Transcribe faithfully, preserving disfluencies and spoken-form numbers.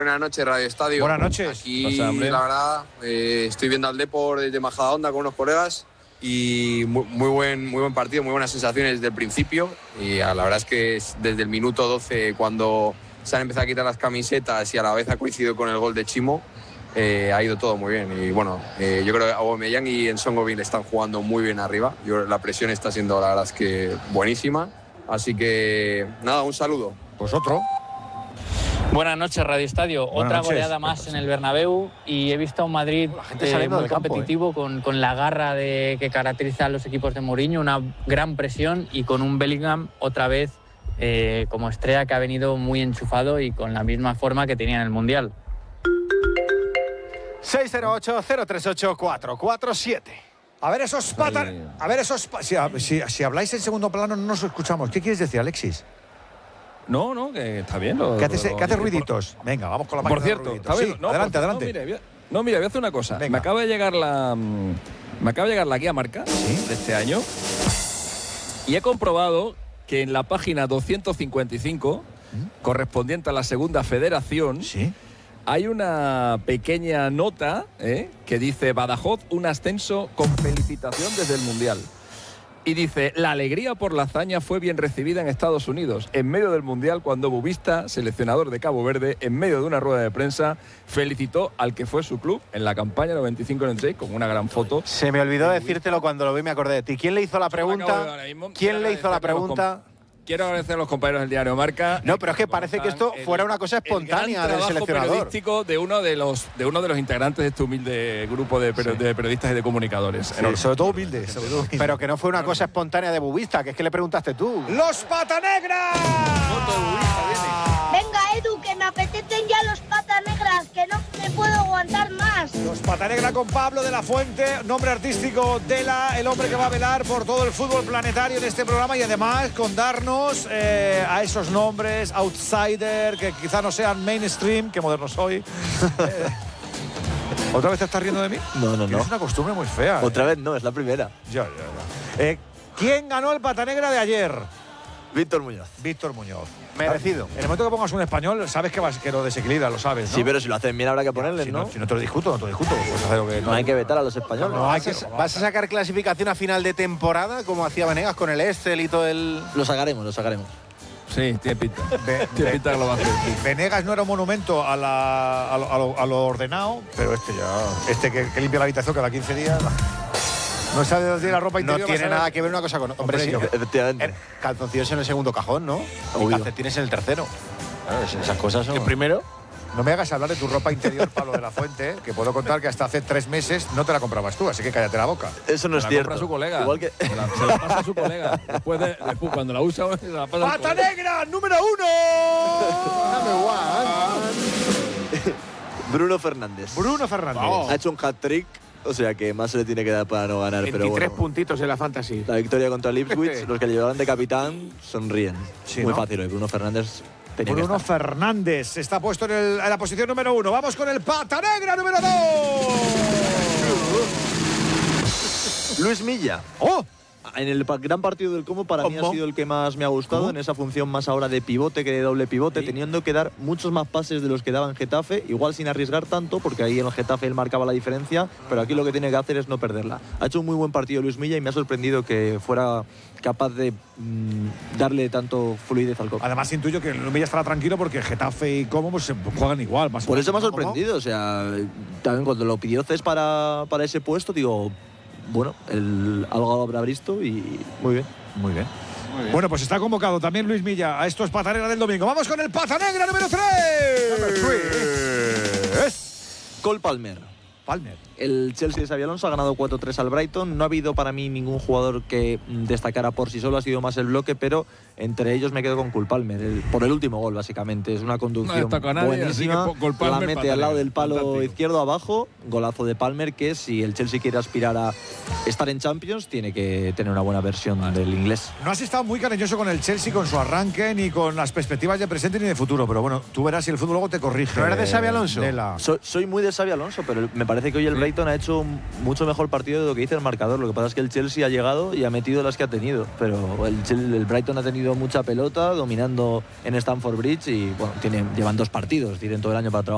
Buenas noches, Radio Estadio. Buenas noches. Aquí, la verdad, eh, estoy viendo al Depor desde Majadahonda con unos colegas y muy, muy, buen, muy buen partido, muy buenas sensaciones desde el principio. Y la verdad es que desde el minuto doce, cuando se han empezado a quitar las camisetas y a la vez ha coincidido con el gol de Chimo, eh, ha ido todo muy bien. Y bueno, eh, yo creo que Aubameyang y Nsongovi le están jugando muy bien arriba. Yo creo que la presión está siendo, la verdad es que buenísima. Así que, nada, un saludo. Pues otro. Buenas noches, Radio Estadio. Buenas Otra noches. goleada más en el Bernabéu y he visto a un Madrid eh, muy competitivo, campo, ¿eh? con, con la garra de, que caracteriza a los equipos de Mourinho, una gran presión y con un Bellingham otra vez eh, como estrella que ha venido muy enchufado y con la misma forma que tenía en el Mundial. seis cero ocho, cero tres ocho, cuatro cuatro siete. A ver esos patas. A ver esos. Pa si, si, si habláis en segundo plano no nos escuchamos. ¿Qué quieres decir, Alexis? No, no, que está bien. Lo, ¿Qué haces, lo, ¿qué haces lo, ruiditos? Venga, vamos con la máquina Por cierto, de ruiditos. está bien. Sí, No, adelante, por, adelante. No mira, voy a, no, mira, voy a hacer una cosa. Venga. Me acaba de llegar la. Me acaba de llegar la guía marca ¿Sí? de este año. Y he comprobado que en la página doscientos cincuenta y cinco, ¿Mm? correspondiente a la segunda federación, ¿Sí? hay una pequeña nota ¿eh? que dice: Badajoz, un ascenso con felicitación desde el Mundial. Y dice: la alegría por la hazaña fue bien recibida en Estados Unidos, en medio del Mundial, cuando Bubista, seleccionador de Cabo Verde, en medio de una rueda de prensa, felicitó al que fue su club en la campaña noventa y cinco noventa y seis con una gran foto. Se me olvidó decírtelo cuando lo vi, me acordé de ti. ¿Quién le hizo la pregunta? ¿Quién le hizo la pregunta? Quiero agradecer a los compañeros del diario Marca. No, pero es que parece que esto fuera una cosa espontánea del seleccionador. Periodístico de uno de los de uuno de los integrantes de este humilde grupo de, per, sí. de periodistas y de comunicadores. Sí, sobre todo humilde, sobre todo humilde. Pero que no fue una cosa espontánea de Bubista, que es que le preguntaste tú. ¡Los Patanegras! Venga, Edu, que me apetecen ya los Patanegras, que no me puedo aguantar más. Los Patanegra con Pablo de la Fuente, nombre artístico Dela, el hombre que va a velar por todo el fútbol planetario en este programa y además con darnos eh, a esos nombres outsider que quizá no sean mainstream, que moderno soy. eh, ¿Otra vez te estás riendo de mí? No, no, no. Es una costumbre muy fea. Otra eh. vez no, es la primera. Ya, ya, ya. Eh, ¿Quién ganó el Patanegra de ayer? Víctor Muñoz. Víctor Muñoz. Merecido. En el momento que pongas un español, sabes que, vas, que lo desequilibra, lo sabes, ¿no? Sí, pero si lo hacen bien habrá que ponerles, si ¿no? ¿no? Si no te lo discuto, no te lo discuto. Pues hacer lo que, no, no hay que vetar a los españoles. No, No, hay que, que, ¿Vas a sacar clasificación a final de temporada, como hacía Venegas con el Excel y todo el...? Lo sacaremos, lo sacaremos. Sí, tiene pinta. Be, tiene pinta que lo va a hacer. Venegas no era un monumento a, la, a, lo, a, lo, a lo ordenado, pero este ya. Este que, que limpia la habitación cada quince días. No sabe dónde tiene la ropa interior. No tiene nada que ver una cosa con otra. Hombre, sí. Efectivamente. Eh, calzoncillos en el segundo cajón, ¿no? Obvio. Y calcetines en el tercero. Claro, esas cosas son... ¿El primero? No me hagas hablar de tu ropa interior, Pablo de la Fuente, que puedo contar que hasta hace tres meses no te la comprabas tú, así que cállate la boca. Eso no es la cierto. Compra su colega. Igual que... se, la, se la pasa a su colega. Después, de, después cuando la usa, se la pasa a su ¡Pata negra, número uno! Bruno Fernández. Bruno Fernández. Oh. Ha hecho un hat-trick, o sea que más se le tiene que dar para no ganar. veintitrés pero bueno, puntitos en la fantasy. La victoria contra el Ipswich, los que le llevaban de capitán sonríen. Sí, muy ¿no? fácil hoy. Bruno Fernández tenía Bruno que estar. Fernández está puesto en, el, en la posición número uno. Vamos con el Pata Negra número dos. Luis Milla. ¡Oh! En el gran partido del Como para mí ha sido el que más me ha gustado. ¿Cómo? En esa función más ahora de pivote que de doble pivote, ¿sí? Teniendo que dar muchos más pases de los que daba en Getafe, igual sin arriesgar tanto, porque ahí en el Getafe él marcaba la diferencia, pero aquí lo que tiene que hacer es no perderla. Ha hecho un muy buen partido Luis Milla y me ha sorprendido que fuera capaz de mmm, darle tanto fluidez al Como. Además intuyo que Luis Milla estará tranquilo porque Getafe y Como pues, juegan igual. Más Por eso me ha sorprendido, o sea, también cuando lo pidió Cés para, para ese puesto, digo... Bueno, el, algo habrá visto y muy bien. Muy bien. Muy bien. Bueno, pues está convocado también Luis Milla a estos Pata Negra del domingo. Vamos con el Pata Negra número tres. Cole Palmer. Palmer. El Chelsea de Xabi Alonso ha ganado cuatro tres al Brighton. No ha habido para mí ningún jugador que destacara por sí solo, ha sido más el bloque, pero entre ellos me quedo con Cole Palmer, el, por el último gol básicamente. Es una conducción no nadie, buenísima, que la mete al lado del palo fantástico. Izquierdo abajo, golazo de Palmer, que si el Chelsea quiere aspirar a estar en Champions tiene que tener una buena versión vale. del inglés. No has estado muy cariñoso con el Chelsea, con su arranque, ni con las perspectivas de presente ni de futuro, pero bueno, tú verás si el fútbol luego te corrige. ¿No eres de Xabi Alonso? So, soy muy de Xabi Alonso, pero me parece que hoy el Brighton ha hecho un mucho mejor partido de lo que dice el marcador. Lo que pasa es que el Chelsea ha llegado y ha metido las que ha tenido, pero el, el Brighton ha tenido mucha pelota dominando en Stamford Bridge y bueno, tiene, llevan dos partidos, tienen todo el año para trabajar.